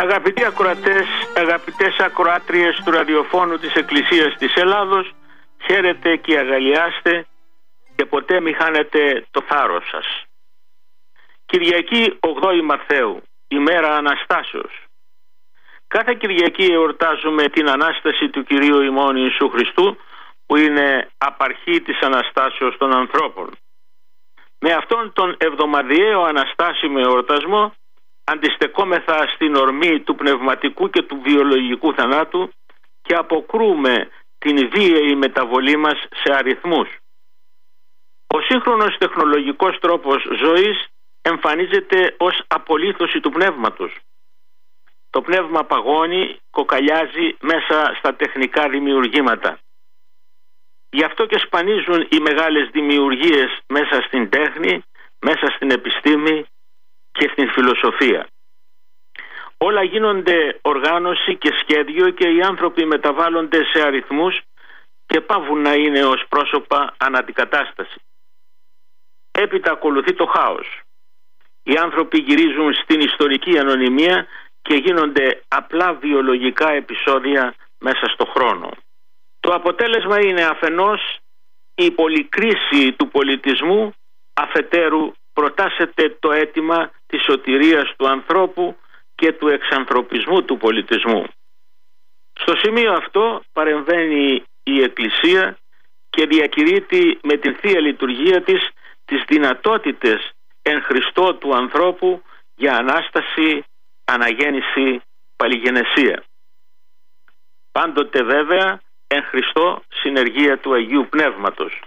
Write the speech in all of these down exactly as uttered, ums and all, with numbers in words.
Αγαπητοί ακροατές, αγαπητές ακροάτριες του ραδιοφώνου της Εκκλησίας της Ελλάδος, χαίρετε και αγαλιάστε και ποτέ μη χάνετε το θάρρος σας. Κυριακή ογδόη Μαθαίου, ημέρα Αναστάσεως. Κάθε Κυριακή εορτάζουμε την Ανάσταση του Κυρίου ημών Ιησού Χριστού, που είναι απαρχή της Αναστάσεως των ανθρώπων. Με αυτόν τον εβδομαδιαίο αναστάσιμο εορτασμό αντιστεκόμεθα στην ορμή του πνευματικού και του βιολογικού θανάτου και αποκρούμε την βίαιη μεταβολή μας σε αριθμούς. Ο σύγχρονος τεχνολογικός τρόπος ζωής εμφανίζεται ως απολύθωση του πνεύματος. Το πνεύμα παγώνει, κοκαλιάζει μέσα στα τεχνικά δημιουργήματα. Γι' αυτό και σπανίζουν οι μεγάλες δημιουργίες μέσα στην τέχνη, μέσα στην επιστήμη και στην φιλοσοφία. Όλα γίνονται οργάνωση και σχέδιο και οι άνθρωποι μεταβάλλονται σε αριθμούς και πάβουν να είναι ως πρόσωπα αναντικατάσταση. Έπειτα ακολουθεί το χάος. Οι άνθρωποι γυρίζουν στην ιστορική ανωνυμία και γίνονται απλά βιολογικά επεισόδια μέσα στο χρόνο. Το αποτέλεσμα είναι αφενός η πολυκρίση του πολιτισμού, αφετέρου προτάσσεται το αίτημα της σωτηρίας του ανθρώπου και του εξανθρωπισμού του πολιτισμού. Στο σημείο αυτό παρεμβαίνει η Εκκλησία και διακηρύττει με την Θεία Λειτουργία της τις δυνατότητες εν Χριστώ του ανθρώπου για Ανάσταση, Αναγέννηση, Παλιγενεσία. Πάντοτε βέβαια εν Χριστώ συνεργία του Αγίου Πνεύματος.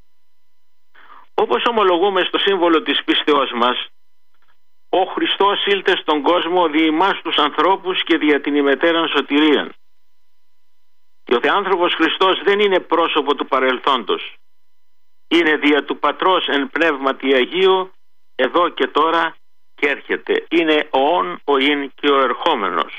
Όπως ομολογούμε στο σύμβολο της πίστεώς μας, ο Χριστός ήλθε στον κόσμο δι' ημάς τους ανθρώπους και δια την ημετέραν σωτηρίαν. Και ο Θεάνθρωπος Χριστός δεν είναι πρόσωπο του παρελθόντος. Είναι δια του Πατρός εν πνεύματι Αγίου, εδώ και τώρα και έρχεται. Είναι ο ον, ο ειν και ο ερχόμενος.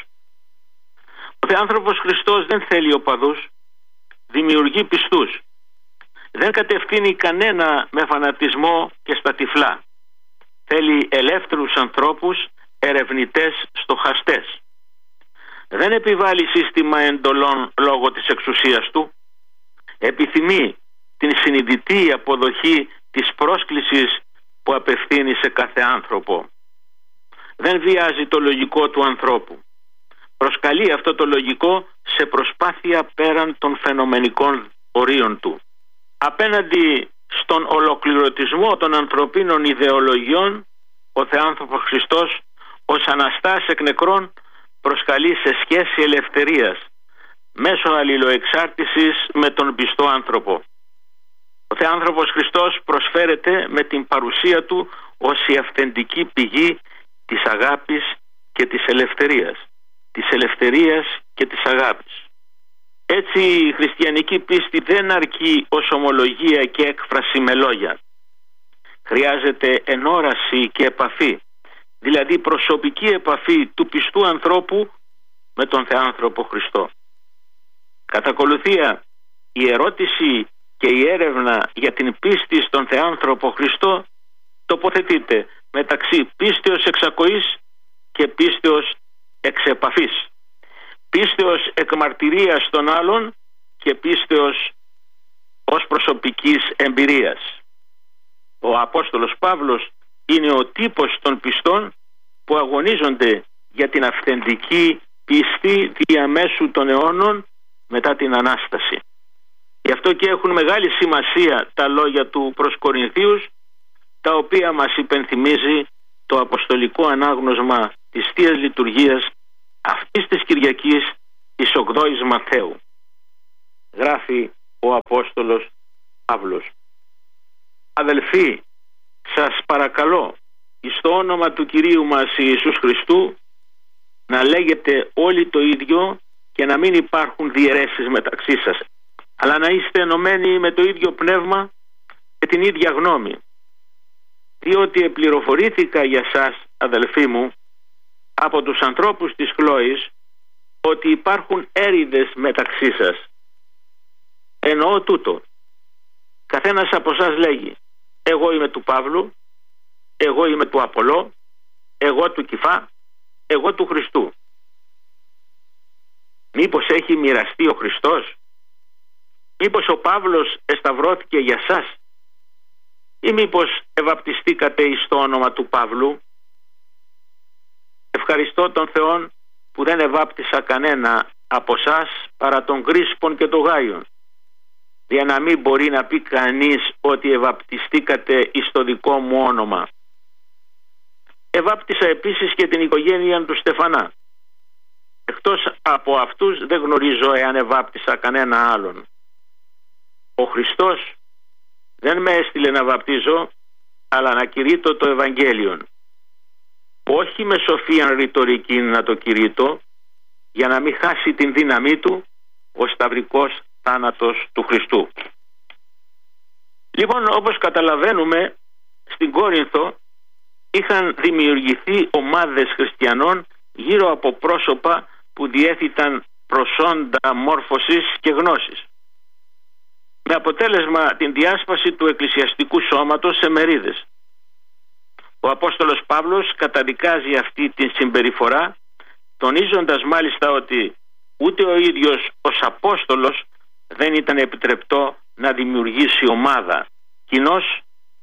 Ο Θεάνθρωπος Χριστός δεν θέλει οπαδούς, δημιουργεί πιστούς. Δεν κατευθύνει κανένα με φανατισμό και στα τυφλά. Θέλει ελεύθερους ανθρώπους, ερευνητές, στοχαστές. Δεν επιβάλλει σύστημα εντολών λόγω της εξουσίας του. Επιθυμεί την συνειδητή αποδοχή της πρόσκλησης που απευθύνει σε κάθε άνθρωπο. Δεν βιάζει το λογικό του ανθρώπου. Προσκαλεί αυτό το λογικό σε προσπάθεια πέραν των φαινομενικών ορίων του. Απέναντι στον ολοκληρωτισμό των ανθρωπίνων ιδεολογιών, ο Θεάνθρωπος Χριστός ως Αναστάς εκ νεκρών προσκαλεί σε σχέση ελευθερίας μέσω αλληλοεξάρτησης με τον πιστό άνθρωπο. Ο Θεάνθρωπος Χριστός προσφέρεται με την παρουσία του ως η αυθεντική πηγή της αγάπης και της ελευθερίας. Της ελευθερίας και της αγάπης. Έτσι η χριστιανική πίστη δεν αρκεί ως ομολογία και έκφραση με λόγια. Χρειάζεται ενόραση και επαφή, δηλαδή προσωπική επαφή του πιστού ανθρώπου με τον Θεάνθρωπο Χριστό. Κατά ακολουθία, η ερώτηση και η έρευνα για την πίστη στον Θεάνθρωπο Χριστό τοποθετείται μεταξύ πίστεως εξακοής και πίστεως εξ επαφής. Πίστεως εκ μαρτυρίας των άλλων και πίστεως ως προσωπικής εμπειρίας. Ο Απόστολος Παύλος είναι ο τύπος των πιστών που αγωνίζονται για την αυθεντική πίστη διαμέσου των αιώνων μετά την Ανάσταση. Γι' αυτό και έχουν μεγάλη σημασία τα λόγια του προς Κορινθίους, τα οποία μας υπενθυμίζει το αποστολικό ανάγνωσμα της Θείας Λειτουργίας αυτής της Κυριακής της ογδόης Μαθαίου. Γράφει ο Απόστολος Παύλος: αδελφοί, σας παρακαλώ εις το όνομα του Κυρίου μας Ιησούς Χριστού να λέγετε όλοι το ίδιο και να μην υπάρχουν διαιρέσεις μεταξύ σας, αλλά να είστε ενωμένοι με το ίδιο πνεύμα και την ίδια γνώμη. Διότι επληροφορήθηκα για σας, αδελφοί μου, από τους ανθρώπους της Χλόης, ότι υπάρχουν έρηδες μεταξύ σας. Εννοώ τούτο: καθένας από εσάς λέγει, εγώ είμαι του Παύλου, εγώ είμαι του Απολώ, εγώ του Κηφά, εγώ του Χριστού. Μήπως έχει μοιραστεί ο Χριστός? Μήπως ο Παύλος εσταυρώθηκε για σας? Ή μήπως ευαπτιστήκατε εις το όνομα του Παύλου? Ευχαριστώ τον Θεόν που δεν ευάπτισα κανένα από σας παρά τον Κρίσπον και τον Γάιον, για να μην μπορεί να πει κανείς ότι ευαπτιστήκατε εις το δικό μου όνομα. Ευάπτισα επίσης και την οικογένεια του Στεφανά. Εκτός από αυτούς δεν γνωρίζω εάν ευάπτισα κανένα άλλον. Ο Χριστός δεν με έστειλε να βαπτίζω, αλλά να κηρύττω το Ευαγγέλιον. Όχι με σοφίαν ρητορική να το κηρύττω, για να μην χάσει την δύναμή του ο σταυρικός θάνατος του Χριστού. Λοιπόν, όπως καταλαβαίνουμε, στην Κόρινθο είχαν δημιουργηθεί ομάδες χριστιανών γύρω από πρόσωπα που διέθεταν προσόντα μόρφωσης και γνώσης, με αποτέλεσμα την διάσπαση του εκκλησιαστικού σώματος σε μερίδες. Ο Απόστολος Παύλος καταδικάζει αυτή την συμπεριφορά, τονίζοντας μάλιστα ότι ούτε ο ίδιος ως Απόστολος δεν ήταν επιτρεπτό να δημιουργήσει ομάδα, κοινώς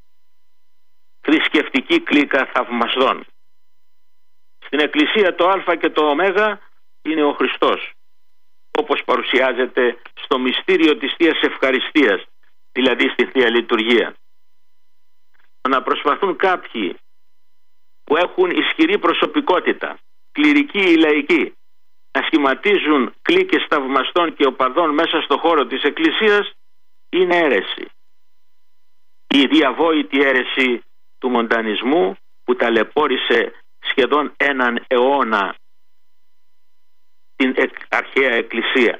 θρησκευτική κλίκα θαυμαστών. Στην Εκκλησία το Α και το Ω είναι ο Χριστός, όπως παρουσιάζεται στο μυστήριο της Θείας Ευχαριστίας, δηλαδή στη Θεία Λειτουργία. Να προσπαθούν κάποιοι που έχουν ισχυρή προσωπικότητα, κληρικοί ή λαϊκοί, να σχηματίζουν κλίκες θαυμαστών και οπαδών μέσα στο χώρο της Εκκλησίας, είναι αίρεση. Η διαβόητη αίρεση του μοντανισμού που ταλαιπώρησε σχεδόν έναν αιώνα την αρχαία Εκκλησία.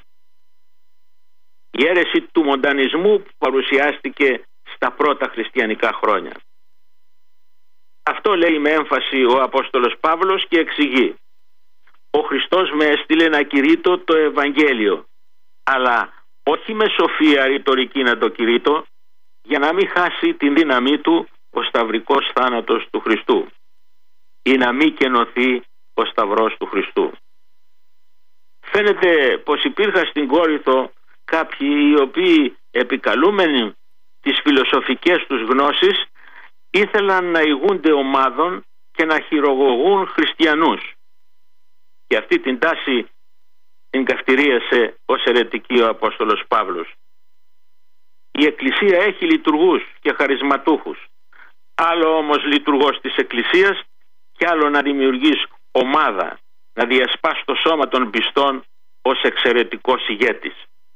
Η αίρεση του μοντανισμού που παρουσιάστηκε στα πρώτα χριστιανικά χρόνια. Αυτό λέει με έμφαση ο Απόστολος Παύλος και εξηγεί: ο Χριστός με έστειλε να κηρύττω το Ευαγγέλιο, αλλά όχι με σοφία ρητορική να το κηρύττω, για να μην χάσει την δύναμή του ο σταυρικός θάνατος του Χριστού, ή να μην κενωθεί ο σταυρός του Χριστού. Φαίνεται πως υπήρχαν στην Κόρινθο κάποιοι οι οποίοι, επικαλούμενοι τις φιλοσοφικές τους γνώσεις, ήθελαν να ηγούνται ομάδων και να χειρογωγούν χριστιανούς, και αυτή την τάση την καυτηρίασε ως αιρετική ο Απόστολος Παύλος. Η Εκκλησία έχει λειτουργούς και χαρισματούχους. Άλλο όμως λειτουργός της Εκκλησίας και άλλο να δημιουργείς ομάδα, να διασπάς το σώμα των πιστών ως εξαιρετικός ηγέτης.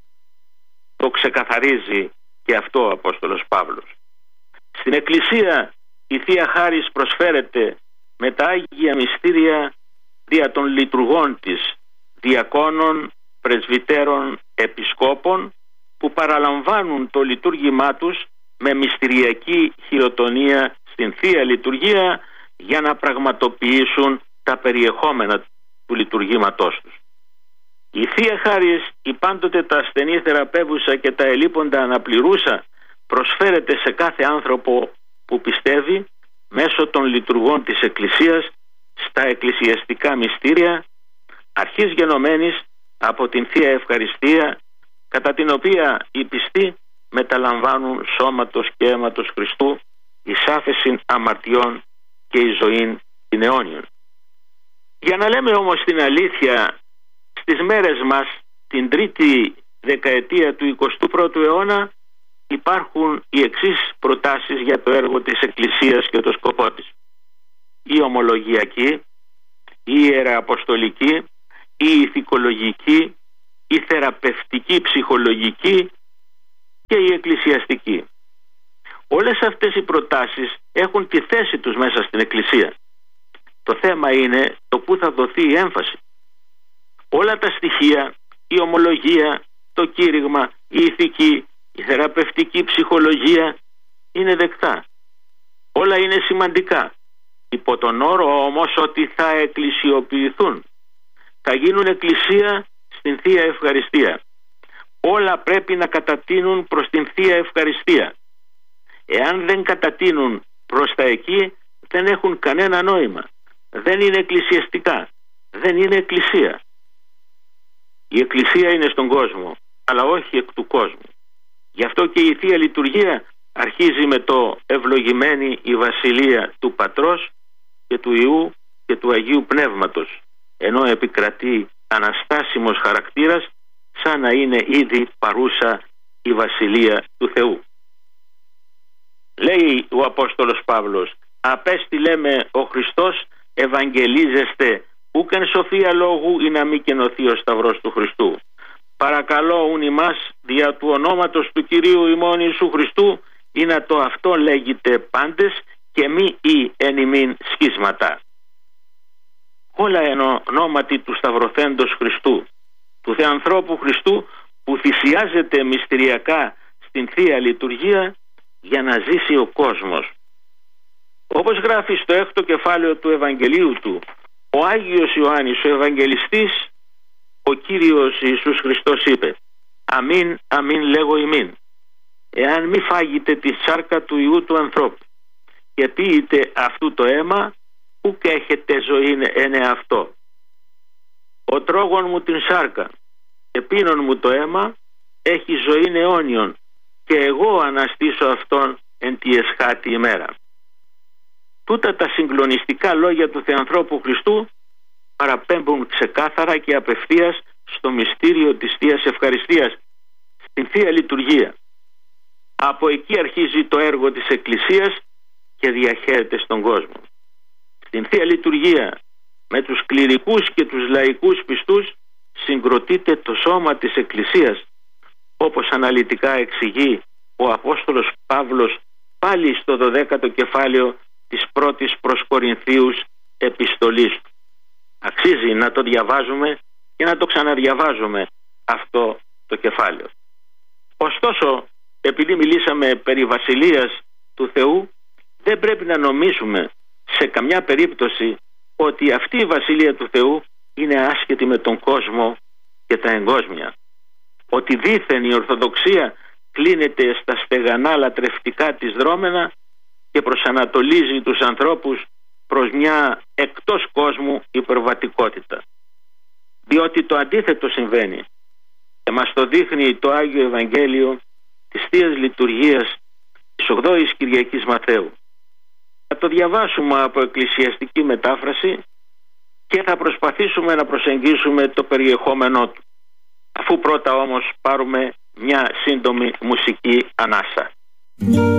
Το ξεκαθαρίζει και αυτό ο Απόστολος Παύλος. Στην Εκκλησία η Θεία Χάρις προσφέρεται με τα Άγια Μυστήρια δια των λειτουργών της, διακόνων, πρεσβυτέρων, επισκόπων, που παραλαμβάνουν το λειτουργήμά τους με μυστηριακή χειροτονία στην Θεία Λειτουργία για να πραγματοποιήσουν τα περιεχόμενα του λειτουργήματός τους. Η Θεία Χάρις, η πάντοτε τα ασθενή θεραπεύουσα και τα ελείποντα αναπληρούσα, προσφέρεται σε κάθε άνθρωπο που πιστεύει μέσω των λειτουργών της Εκκλησίας στα εκκλησιαστικά μυστήρια, αρχής γενομένης από την Θεία Ευχαριστία, κατά την οποία οι πιστοί μεταλαμβάνουν σώματος και αίματος Χριστού εις άφεσιν αμαρτιών και εις ζωήν την αιώνιον. Για να λέμε όμως την αλήθεια, στις μέρες μας, την τρίτη δεκαετία του εικοστού πρώτου αιώνα, υπάρχουν οι εξής προτάσεις για το έργο της Εκκλησίας και το σκοπό της: η ομολογιακή, η ιερααποστολική, η ηθικολογική, η θεραπευτική ψυχολογική και η εκκλησιαστική. Όλες αυτές οι προτάσεις έχουν τη θέση τους μέσα στην Εκκλησία. Το θέμα είναι το πού θα δοθεί η έμφαση. Όλα τα στοιχεία, η ομολογία, το κήρυγμα, η ηθική, η θεραπευτική ψυχολογία είναι δεκτά. Όλα είναι σημαντικά. Υπό τον όρο όμως ότι θα εκκλησιοποιηθούν, θα γίνουν εκκλησία στην Θεία Ευχαριστία. Όλα πρέπει να κατατείνουν προς την Θεία Ευχαριστία. Εάν δεν κατατείνουν προς τα εκεί, δεν έχουν κανένα νόημα. Δεν είναι εκκλησιαστικά. Δεν είναι εκκλησία. Η Εκκλησία είναι στον κόσμο, αλλά όχι εκ του κόσμου. Γι' αυτό και η Θεία Λειτουργία αρχίζει με το «Ευλογημένη η Βασιλεία του Πατρός και του Υιού και του Αγίου Πνεύματος», ενώ επικρατεί αναστάσιμος χαρακτήρας, σαν να είναι ήδη παρούσα η Βασιλεία του Θεού. Λέει ο Απόστολος Παύλος: «Απέστειλε με ο Χριστός ευαγγελίζεστε, ούκ εν σοφία λόγου ή να μη κενωθεί ο σταυρός του Χριστού. Παρακαλώ ουν ημάς δια του ονόματος του Κυρίου ημών Ιησού Χριστού, ή να το αυτό λέγεται πάντες και μη ή εν ημίν σχίσματα». Όλα εν ονόματι του σταυρωθέντος Χριστού, του Θεανθρώπου Χριστού, που θυσιάζεται μυστηριακά στην Θεία Λειτουργία για να ζήσει ο κόσμος. Όπως γράφει στο έκτο κεφάλαιο του Ευαγγελίου του ο Άγιος Ιωάννης ο Ευαγγελιστής, ο Κύριος Ιησούς Χριστός είπε: «Αμήν, αμήν λέγω ημίν, εάν μη φάγετε τη σάρκα του Υιού του ανθρώπου και πίετε αυτού το αίμα, ουκ έχετε ζωήν εν εαυτό. Ο τρώγων μου την σάρκα και πίνων μου το αίμα έχει ζωήν αιώνιον, και εγώ αναστήσω αυτόν εν τη εσχάτη ημέρα». Τούτα τα συγκλονιστικά λόγια του Θεανθρώπου Χριστού παραπέμπουν ξεκάθαρα και απευθείας στο μυστήριο της Θείας Ευχαριστίας, στην Θεία Λειτουργία. Από εκεί αρχίζει το έργο της Εκκλησίας και διαχέεται στον κόσμο. Στην Θεία Λειτουργία, με τους κληρικούς και τους λαϊκούς πιστούς, συγκροτείται το σώμα της Εκκλησίας, όπως αναλυτικά εξηγεί ο Απόστολος Παύλος πάλι στο δωδέκατο κεφάλαιο της πρώτης προς Κορινθίους επιστολής του. Αξίζει να το διαβάζουμε και να το ξαναδιαβάζουμε αυτό το κεφάλαιο. Ωστόσο, επειδή μιλήσαμε περί βασιλείας του Θεού, δεν πρέπει να νομίζουμε σε καμιά περίπτωση ότι αυτή η βασιλεία του Θεού είναι άσχετη με τον κόσμο και τα εγκόσμια. Ότι δήθεν η Ορθοδοξία κλείνεται στα στεγανά λατρευτικά της δρόμενα και προσανατολίζει τους ανθρώπους προς μια εκτός κόσμου υπερβατικότητα. Διότι το αντίθετο συμβαίνει και μας το δείχνει το Άγιο Ευαγγέλιο της Θείας Λειτουργίας της ογδόης Κυριακής Μαθαίου. Θα το διαβάσουμε από εκκλησιαστική μετάφραση και θα προσπαθήσουμε να προσεγγίσουμε το περιεχόμενό του, αφού πρώτα όμως πάρουμε μια σύντομη μουσική ανάσα.